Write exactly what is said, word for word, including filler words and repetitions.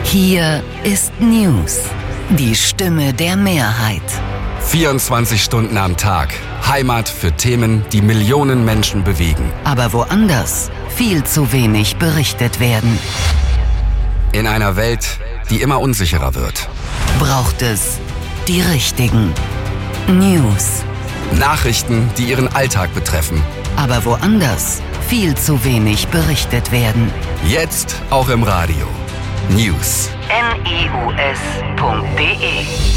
Hier ist News, die Stimme der Mehrheit. vierundzwanzig Stunden am Tag. Heimat für Themen, die Millionen Menschen bewegen. Aber woanders viel zu wenig berichtet werden. In einer Welt, die immer unsicherer wird. Braucht es die richtigen News. Nachrichten, die Ihren Alltag betreffen. Aber woanders viel zu wenig berichtet werden. Jetzt auch im Radio. News. N I U S Punkt D E